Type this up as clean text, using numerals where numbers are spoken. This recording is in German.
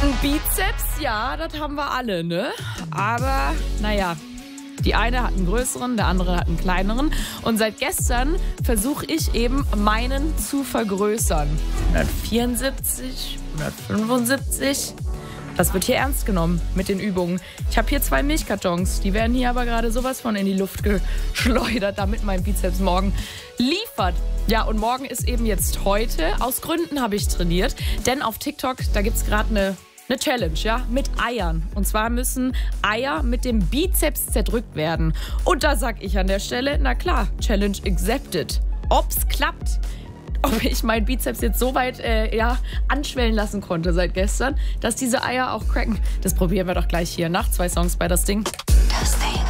Ein Bizeps, ja, das haben wir alle, ne? Aber, naja, die eine hat einen größeren, der andere hat einen kleineren. Und seit gestern versuche ich eben, meinen zu vergrößern. 174, 175. Das wird hier ernst genommen mit den Übungen. Ich habe hier 2 Milchkartons. Die werden hier aber gerade sowas von in die Luft geschleudert, damit mein Bizeps morgen liefert. Ja, und morgen ist eben jetzt heute. Aus Gründen habe ich trainiert. Denn auf TikTok, da gibt es gerade eine Challenge, ja, mit Eiern. Und zwar müssen Eier mit dem Bizeps zerdrückt werden. Und da sag ich an der Stelle, na klar, Challenge accepted. Ob's klappt, ob ich meinen Bizeps jetzt so weit anschwellen lassen konnte seit gestern, dass diese Eier auch cracken. Das probieren wir doch gleich hier nach 2 Songs bei das Ding.